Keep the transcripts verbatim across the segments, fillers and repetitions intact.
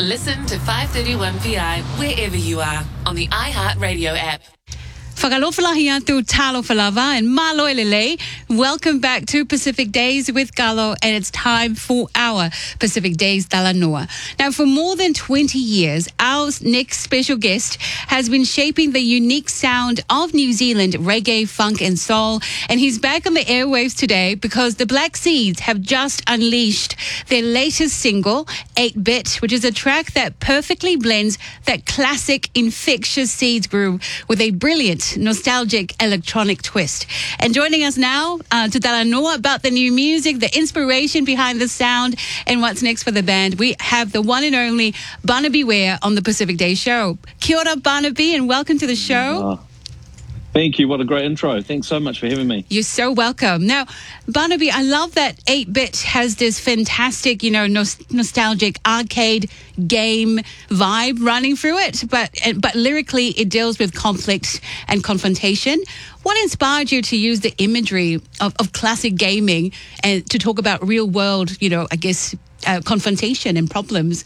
Listen to five thirty-one P I wherever you are on the iHeartRadio app. Whakalofalahi atu talo falava and malo elele. Welcome back to Pacific Days with Galo, and it's time for our Pacific Days Talanoa. Now, for more than twenty years, our next special guest has been shaping the unique sound of New Zealand reggae, funk and soul, and he's back on the airwaves today because the Black Seeds have just unleashed their latest single, eight bit, which is a track that perfectly blends that classic infectious Seeds groove with a brilliant nostalgic electronic twist. And joining us now uh, to talanoa about the new music, the inspiration behind the sound, and what's next for the band, we have the one and only Barnaby Ware on the Pacific Day Show. Kia ora, Barnaby, and welcome to the show. Uh, thank you. What a great intro. Thanks so much for having me. You're so welcome. Now, Barnaby, I love that eight bit has this fantastic, you know, nos- nostalgic arcade game vibe running through it, but but lyrically it deals with conflict and confrontation. What inspired you to use the imagery of, of classic gaming and to talk about real world, you know, I guess, uh, confrontation and problems?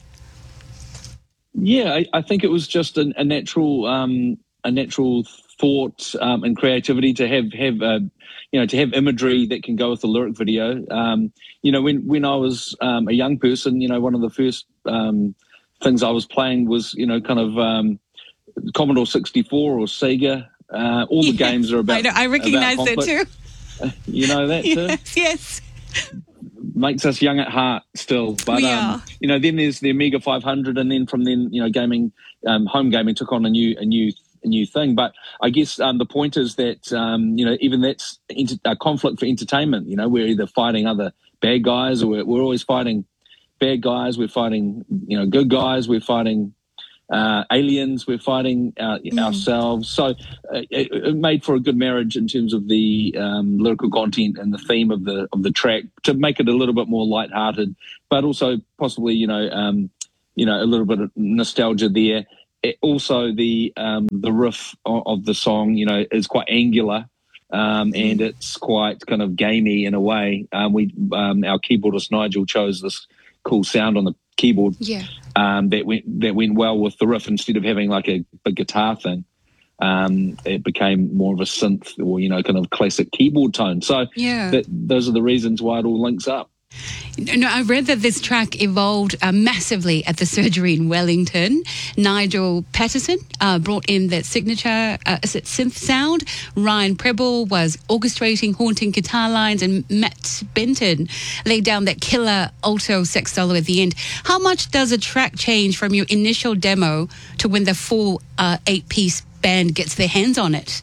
Yeah, I, I think it was just a, a natural um, a natural thought um, and creativity to have have uh, you know to have imagery that can go with the lyric video. Um, you know, when when I was um, a young person, you know, one of the first um, things I was playing was you know kind of um, Commodore sixty-four or Sega. Uh, all the yeah, games are about. I, know, I recognize that too. Uh, you know that too. Yes, yes. Makes us young at heart still, but we um, are. you know, then there's the Amiga five hundred, and then from then, you know, gaming, um, home gaming took on a new, a new, a new thing. But I guess um, the point is that um, you know, even that's inter- a conflict for entertainment. You know, we're either fighting other bad guys, or we're, we're always fighting bad guys. We're fighting, you know, good guys. We're fighting uh, aliens. We're fighting uh, mm. ourselves. So uh, it, it made for a good marriage in terms of the um, lyrical content and the theme of the of the track to make it a little bit more lighthearted, but also possibly, you know, um, you know, a little bit of nostalgia there. It, also, the um, the riff of, of the song, you know, is quite angular. Um, mm. And it's quite kind of gamey in a way. Um, we, um, our keyboardist Nigel chose this cool sound on the keyboard. Yeah. Um, that went that went well with the riff. Instead of having like a big guitar thing, um, it became more of a synth or, you know, kind of classic keyboard tone. So yeah. that, those are the reasons why it all links up. No, I read that this track evolved uh, massively at the surgery in Wellington. Nigel Patterson uh, brought in that signature uh, synth sound. Ryan Preble was orchestrating haunting guitar lines, and Matt Benton laid down that killer alto sax solo at the end. How much does a track change from your initial demo to when the full uh, eight-piece band gets their hands on it?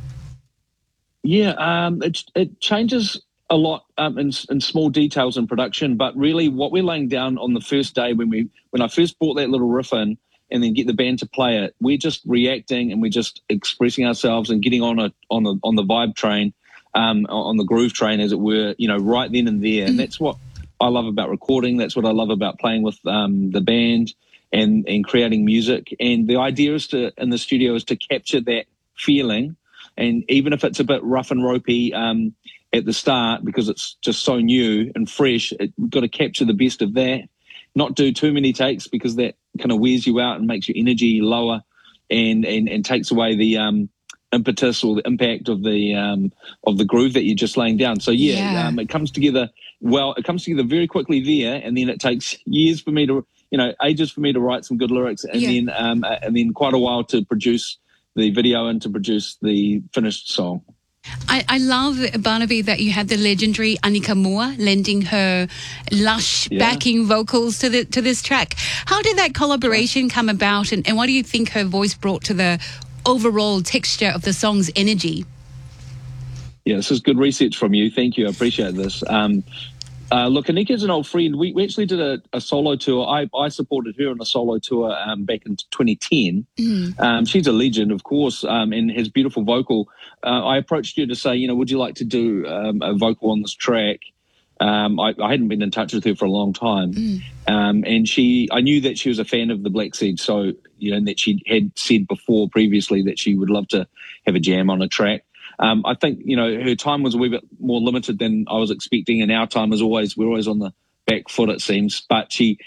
Yeah, um, it, it changes a lot um, in, in small details in production, but really what we're laying down on the first day when we when I first brought that little riff in and then get the band to play it, we're just reacting and we're just expressing ourselves and getting on a on a on the vibe train, um, on the groove train, as it were, you know, right then and there. Mm. And that's what I love about recording. That's what I love about playing with um, the band and and creating music. And the idea is to in the studio is to capture that feeling, and even if it's a bit rough and ropey. Um, at the start, because it's just so new and fresh, it, we've got to capture the best of that, not do too many takes because that kind of wears you out and makes your energy lower and and, and takes away the um, impetus or the impact of the um, of the groove that you're just laying down. So yeah, yeah. Um, it comes together well, it comes together very quickly there, and then it takes years for me to, you know, ages for me to write some good lyrics, and yeah. then um, and then quite a while to produce the video and to produce the finished song. I, I love, Barnaby, that you had the legendary Anika Moore lending her lush yeah. backing vocals to the to this track. How did that collaboration come about, and, and what do you think her voice brought to the overall texture of the song's energy? Yeah, this is good research from you. Thank you. I appreciate this. Um, uh, look, Anika's an old friend. We, we actually did a, a solo tour. I, I supported her on a solo tour um, back in twenty ten. Mm. Um, she's a legend, of course, um, and has beautiful vocal. Uh, I approached her to say, you know, would you like to do um, a vocal on this track? Um, I, I hadn't been in touch with her for a long time. Mm. Um, and she, I knew that she was a fan of the Black Seeds. So, you know, and that she had said before previously that she would love to have a jam on a track. Um, I think, you know, her time was a wee bit more limited than I was expecting. And our time is always, we're always on the back foot, it seems. But she,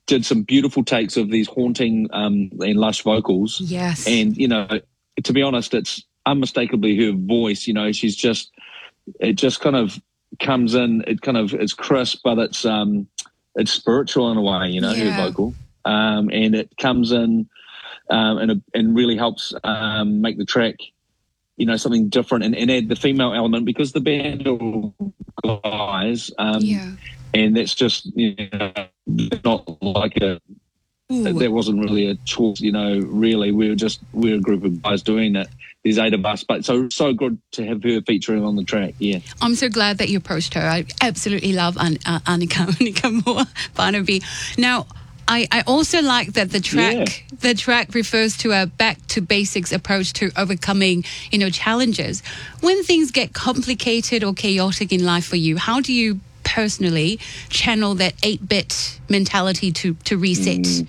did some beautiful takes of these haunting um, and lush vocals. Yes. And, you know, to be honest, it's unmistakably her voice. You know, she's just, it just kind of comes in, it kind of, it's crisp, but it's, um, it's spiritual in a way, you know, Yeah. her vocal. Um, and it comes in um, and, and really helps um, make the track, you know, something different and, and add the female element, because the band are all guys. Um, Yeah. And that's just, you know, not like a, Ooh. there wasn't really a choice, you know, really. We were just, we were a group of guys doing it. There's eight of us, but so so good to have her featuring on the track, yeah. I'm so glad that you approached her. I absolutely love An- uh, Annika, Annika Moore, Barnaby. Now, I, I also like that the track Yeah. the track refers to a back to basics approach to overcoming, you know, challenges. When things get complicated or chaotic in life for you, how do you personally channel that eight-bit mentality to, to reset? Mm.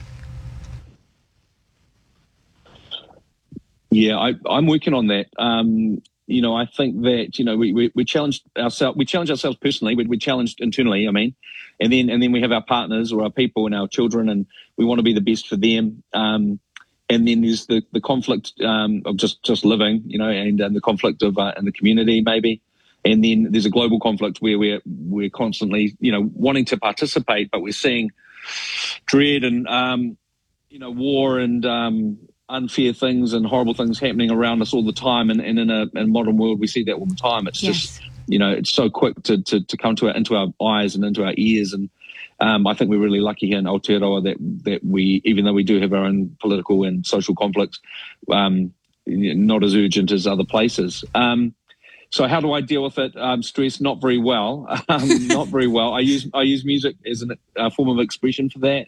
Yeah, I, I'm working on that. Um, you know, I think that, you know, we, we, we challenged ourselves, we challenge ourselves personally, we, we challenged internally, I mean, and then, and then we have our partners or our people and our children, and we want to be the best for them. Um, and then there's the, the conflict, um, of just, just living, you know, and, and the conflict of, uh, in the community maybe. And then there's a global conflict where we're, we're constantly, you know, wanting to participate, but we're seeing dread and, um, you know, war and, um, unfair things and horrible things happening around us all the time, and, and in a in a modern world we see that all the time. It's Yes. just, you know, it's so quick to to, to come to our, into our eyes and into our ears, and um, I think we're really lucky here in Aotearoa that that we, even though we do have our own political and social conflicts, um, not as urgent as other places. Um, so how do I deal with it? Um, stress, not very well, um, not very well. I use I use music as a uh, form of expression for that.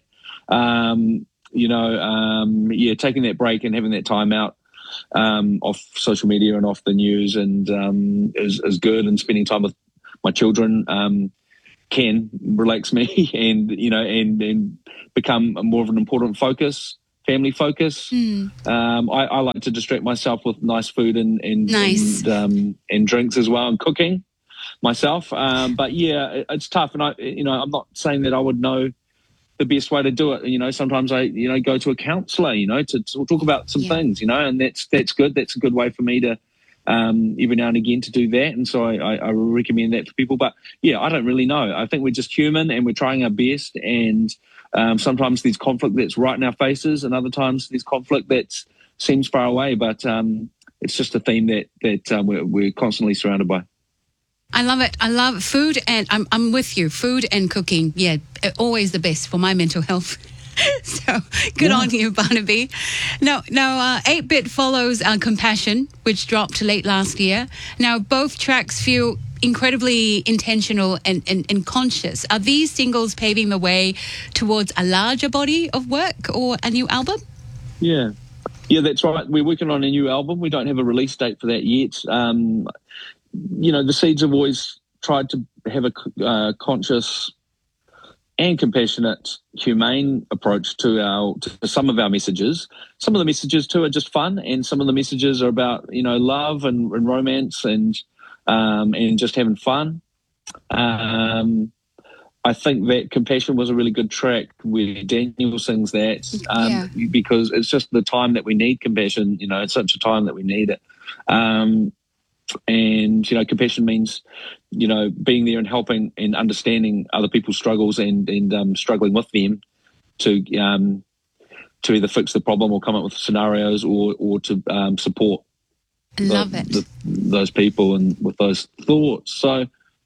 Um, You know, um, yeah, taking that break and having that time out um, off social media and off the news and um, is, is good, and spending time with my children um, can relax me and, you know, and, and become more of an important focus, family focus. Mm. Um, I, I like to distract myself with nice food and, and, Nice. and, um, and drinks as well, and cooking myself. Um, but yeah, it, it's tough. And I, you know, I'm not saying that I would know the best way to do it. You know, sometimes I, you know, go to a counsellor, you know, to, to talk about some Yeah. things, you know, and that's, that's good. That's a good way for me to, um, every now and again to do that. And so I, I, I recommend that for people, but yeah, I don't really know. I think we're just human and we're trying our best. And, um, sometimes there's conflict that's right in our faces, and other times there's conflict that seems far away, but, um, it's just a theme that, that, um, we're, we're constantly surrounded by. I love it. I love food, and I'm I'm with you. Food and cooking, yeah, always the best for my mental health. So good Yeah. on you, Barnaby. Now, now, uh, eight-bit follows uh, Compassion, which dropped late last year. Now, both tracks feel incredibly intentional and, and, and conscious. Are these singles paving the way towards a larger body of work or a new album? Yeah. Yeah, that's right. We're working on a new album. We don't have a release date for that yet. Um, you know, the Seeds have always tried to have a uh, conscious and compassionate, humane approach to our to some of our messages. Some of the messages too are just fun, and some of the messages are about, you know, love and, and romance and um, and just having fun. Um, I think that Compassion was a really good track where Daniel sings that um, Yeah. because it's just the time that we need compassion. You know, it's such a time that we need it. Um, And, you know, compassion means, you know, being there and helping and understanding other people's struggles and, and um, struggling with them to um, to either fix the problem or come up with scenarios or, or to um, support I love the, it. the, those people and with those thoughts. So,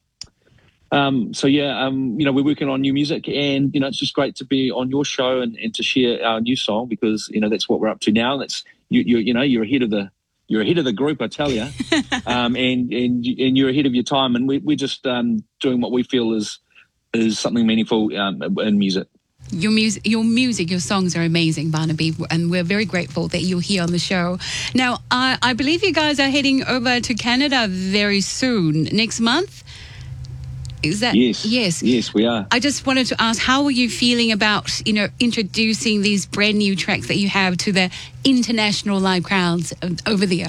um, so yeah, um, you know, we're working on new music, and, you know, it's just great to be on your show and, and to share our new song, because, you know, that's what we're up to now. That's, you, you, you know, you're ahead of the, You're ahead of the group, I tell you, um, and and and you're ahead of your time, and we, we're just um, doing what we feel is is something meaningful um, in music. Your music, your music, your songs are amazing, Barnaby, and we're very grateful that you're here on the show. Now, I, I believe you guys are heading over to Canada very soon, next month. Is that Yes, yes? yes, we are. I just wanted to ask, how are you feeling about, you know, introducing these brand new tracks that you have to the international live crowds over there?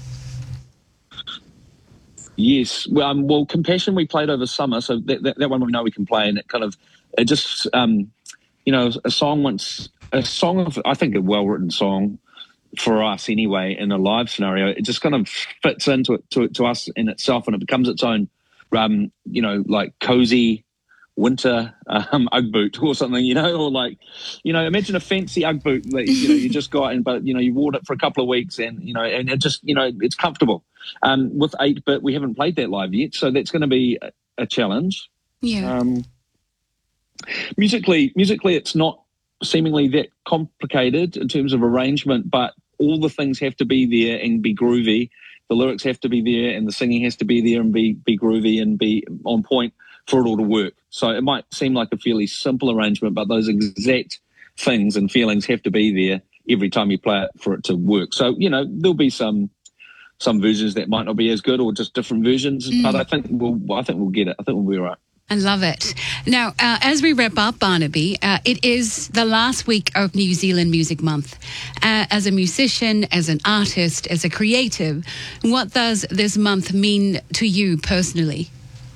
Yes, well, um, well, Compassion we played over summer, so that, that, that one we know we can play, and it kind of, it just, um, you know, a song once, a song of, I think a well-written song for us anyway, in a live scenario, it just kind of fits into it, to, to us in itself, and it becomes its own, um, you know, like cozy winter um, Ugg boot or something, you know, or like, you know, imagine a fancy Ugg boot that, you know, you just got in, but, you know, you wore it for a couple of weeks and, you know, and it just, you know, it's comfortable. Um, with eight bit, we haven't played that live yet, so that's going to be a, a challenge. Yeah. Um, musically, musically, it's not seemingly that complicated in terms of arrangement, but all the things have to be there and be groovy. The lyrics have to be there and the singing has to be there and be, be groovy and be on point for it all to work. So it might seem like a fairly simple arrangement, but those exact things and feelings have to be there every time you play it for it to work. So, you know, there'll be some some versions that might not be as good or just different versions, mm. but I think we'll I think we'll get it. I think we'll be all right. I love it. Now, uh, as we wrap up, Barnaby, uh, it is the last week of New Zealand Music Month. Uh, as a musician, as an artist, as a creative, what does this month mean to you personally?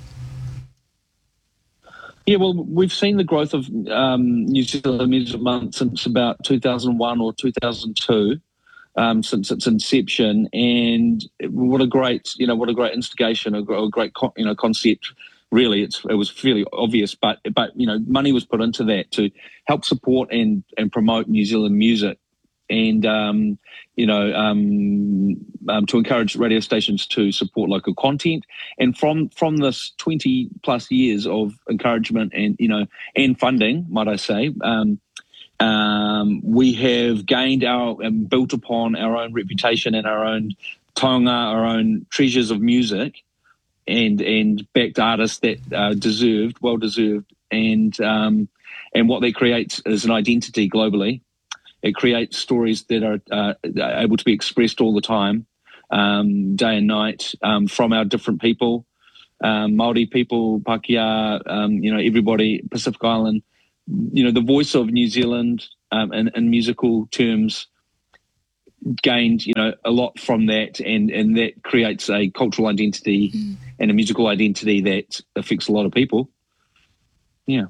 Yeah, well, we've seen the growth of um, New Zealand Music Month since about two thousand one or two thousand two, um, since its inception, and what a great, you know, what a great instigation, a, a great, you know, concept. Really, it's it was fairly obvious, but but you know, money was put into that to help support and and promote New Zealand music, and um, you know, um, um, to encourage radio stations to support local content. And from from this twenty plus years of encouragement and you know and funding, might I say, um, um, we have gained our and built upon our own reputation and our own taonga, our own treasures of music. And and backed artists that uh, deserved, well deserved, and um, and what that creates is an identity globally. It creates stories that are uh, able to be expressed all the time, um, day and night, um, from our different people, um, Māori people, Pākehā, um, you know, everybody, Pacific Island. You know, the voice of New Zealand um, in, in musical terms gained, you know, a lot from that, and and that creates a cultural identity mm. and a musical identity that affects a lot of people. Yeah.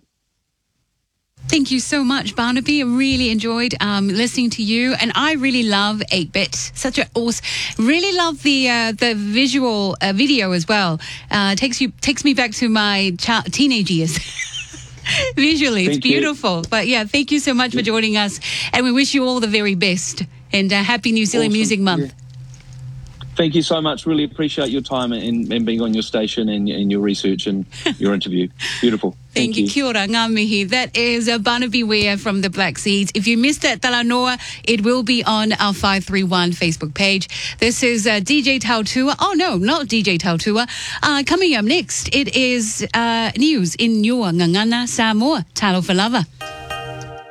Thank you so much, Barnaby. I really enjoyed um, listening to you, and I really love eight bit. Such a awesome. Really love the uh, the visual uh, video as well. Uh, takes you takes me back to my child, teenage years. Visually, it's thank beautiful. You. But yeah, thank you so much for joining us, and we wish you all the very best. And uh, happy New Zealand awesome. Music Month. Yeah. Thank you so much. Really appreciate your time and, and being on your station and, and your research and your interview. Beautiful. Thank, Thank you. you. Kia ora, ngā mihi. That is uh, Barnaby Ware from the Black Seeds. If you missed that Talanoa, it will be on our five three one Facebook page. This is uh, D J Tautua. Oh, no, not D J Tautua. Uh, coming up next, it is uh, news in your Ngangana Samoa. Talofa lava.